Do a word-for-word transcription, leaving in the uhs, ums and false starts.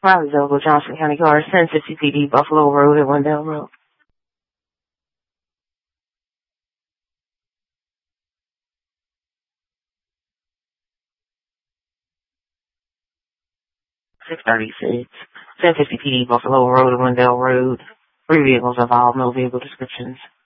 Rileyville, Johnson County Guards, ten fifty P D, Buffalo Road and Wendell Road. six thirty-six, ten fifty P D, Buffalo Road and Wendell Road. Three vehicles involved, no vehicle descriptions.